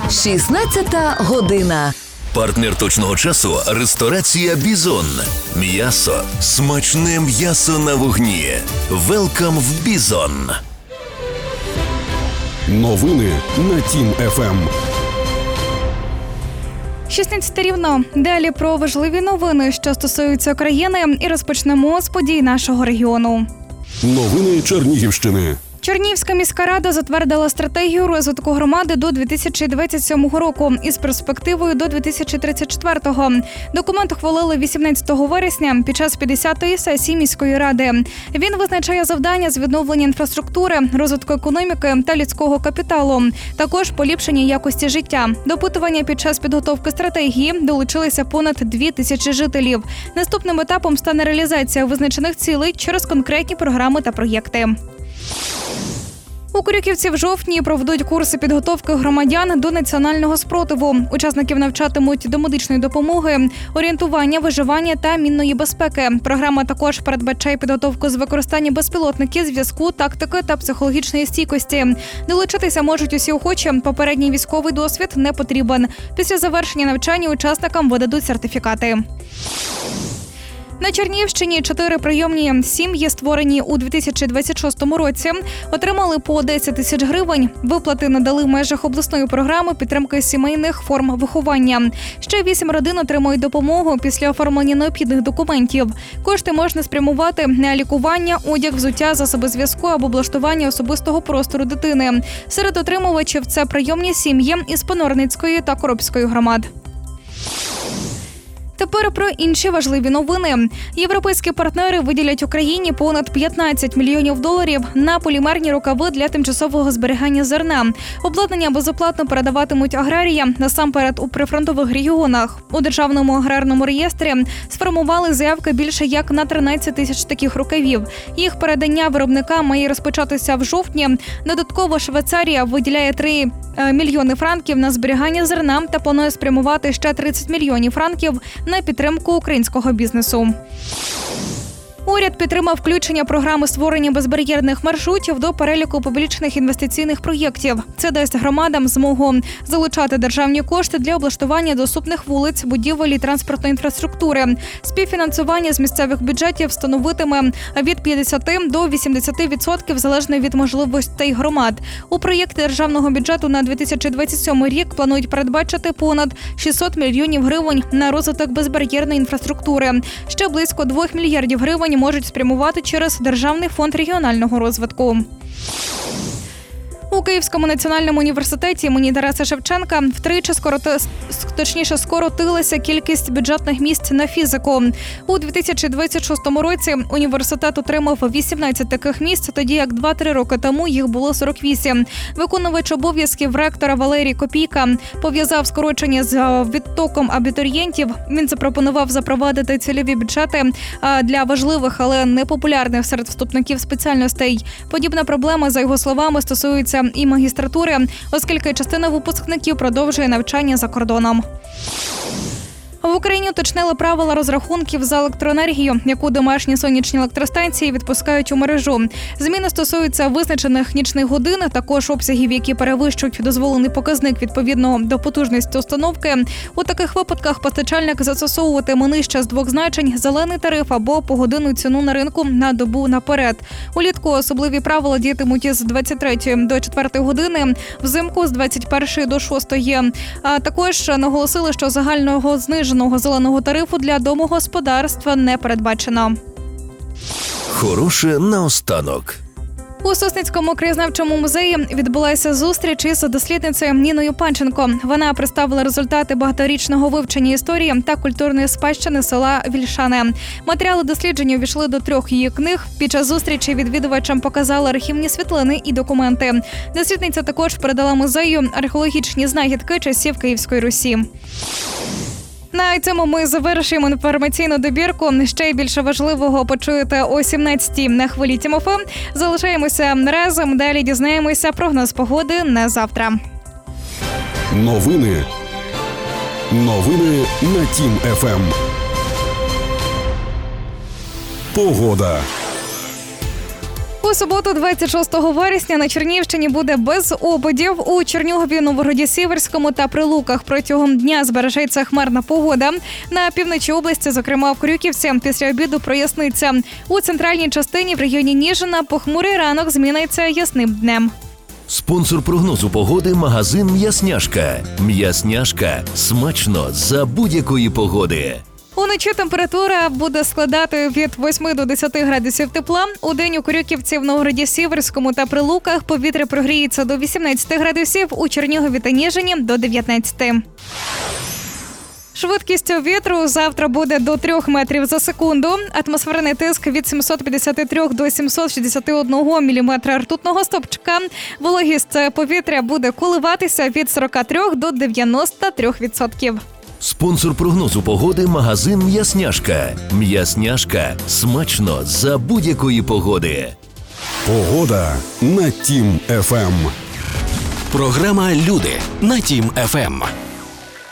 16 година. Партнер точного часу – ресторація «Бізон». М'ясо. Смачне м'ясо на вогні. Велкам в «Бізон». Новини на Тім ФМ. 16 рівно. Далі про важливі новини, що стосуються країни, і розпочнемо з подій нашого регіону. Новини Чернігівщини. Чернігівська міська рада затвердила стратегію розвитку громади до 2027 року із перспективою до 2034-го. Документ ухвалили 18 вересня під час 50-ї сесії міської ради. Він визначає завдання з відновлення інфраструктури, розвитку економіки та людського капіталу, також поліпшення якості життя. До опитування під час підготовки стратегії долучилися понад 2000 жителів. Наступним етапом стане реалізація визначених цілей через конкретні програми та проєкти. У Корюківці в жовтні проведуть курси підготовки громадян до національного спротиву. Учасників навчатимуть до медичної допомоги, орієнтування, виживання та мінної безпеки. Програма також передбачає підготовку з використання безпілотників, зв'язку, тактики та психологічної стійкості. Долучитися можуть усі охочі, попередній військовий досвід не потрібен. Після завершення навчання учасникам видадуть сертифікати. На Чернігівщині 4 прийомні сім'ї, створені у 2026 році, отримали по 10 тисяч гривень. Виплати надали в межах обласної програми підтримки сімейних форм виховання. Ще 8 родин отримують допомогу після оформлення необхідних документів. Кошти можна спрямувати на лікування, одяг, взуття, засоби зв'язку або облаштування особистого простору дитини. Серед отримувачів – це прийомні сім'ї із Понорницької та Коробської громад. Тепер про інші важливі новини. Європейські партнери виділять Україні понад 15 мільйонів доларів на полімерні рукави для тимчасового зберігання зерна. Обладнання безоплатно передаватимуть аграріям, насамперед у прифронтових регіонах. У Державному аграрному реєстрі сформували заявки більше як на 13 тисяч таких рукавів. Їх передання виробникам має розпочатися в жовтні. Додатково Швейцарія виділяє 3 мільйони франків на зберігання зерна та планує спрямувати ще 30 мільйонів франків на підтримку українського бізнесу. Уряд підтримав включення програми створення безбар'єрних маршрутів до переліку публічних інвестиційних проєктів. Це дасть громадам змогу залучати державні кошти для облаштування доступних вулиць, будівель і транспортної інфраструктури. Співфінансування з місцевих бюджетів становитиме від 50 до 80% залежно від можливостей громад. У проєкті державного бюджету на 2027 рік планують передбачити понад 600 мільйонів гривень на розвиток безбар'єрної інфраструктури. Ще близько 2 мільярдів гривень можуть спрямувати через Державний фонд регіонального розвитку. У Київському національному університеті імені Тараса Шевченка втричі скоротилася кількість бюджетних місць на фізику. У 2026 році університет отримав 18 таких місць, тоді як 2-3 роки тому їх було 48. Виконувач обов'язків ректора Валерій Копійка пов'язав скорочення з відтоком абітурієнтів. Він запропонував запровадити цільові бюджети для важливих, але непопулярних серед вступників спеціальностей. Подібна проблема, за його словами, стосується і магістратури, оскільки частина випускників продовжує навчання за кордоном. В Україні уточнили правила розрахунків за електроенергію, яку домашні сонячні електростанції відпускають у мережу. Зміни стосуються визначених нічних годин, також обсягів, які перевищують дозволений показник відповідно до потужності установки. У таких випадках постачальник застосовуватиме нижче з 2 значень зелений тариф або погодинну ціну на ринку на добу наперед. Улітку особливі правила діятимуть із 23 до 4 години, взимку з 21 до 6. Також наголосили, що загального зниженого зеленого тарифу для домогосподарства не передбачено. Хороше наостанок. У Сосницькому краєзнавчому музеї відбулася зустріч із дослідницею Ніною Панченко. Вона представила результати багаторічного вивчення історії та культурної спадщини села Вільшане. Матеріали дослідження увійшли до 3 її книг. Під час зустрічі відвідувачам показали архівні світлини і документи. Дослідниця також передала музею археологічні знахідки часів Київської Русі. На цьому ми завершуємо інформаційну добірку. Ще більше важливого почуєте о 17-й на хвилі Тім ФМ. Залишаємося разом. Далі дізнаємося прогноз погоди на завтра. Новини на Тім ФМ. Погода. У У суботу, 26 вересня, на Чернігівщині буде без опадів. У Чернігові, Новограді-Сіверському та Прилуках протягом дня збережеться хмарна погода. На півночі області, зокрема в Крюківці, після обіду проясниться. У центральній частині в районі Ніжина похмурий ранок зміниться ясним днем. Спонсор прогнозу погоди – магазин «М'ясняшка». «М'ясняшка» – смачно за будь-якої погоди. Уночі температура буде складати від 8 до 10 градусів тепла. У день у Крюківці, в Новограді-Сіверському та Прилуках повітря прогріється до 18 градусів, у Чернігові та Ніжині – до 19. Швидкість вітру завтра буде до 3 метрів за секунду. Атмосферний тиск від 753 до 761 міліметра ртутного стовпчика. Вологість повітря буде коливатися від 43 до 93%. Спонсор прогнозу погоди – магазин «М'ясняшка». «М'ясняшка» – смачно за будь-якої погоди. Погода на Тім ФМ. Програма «Люди» на Тім ФМ.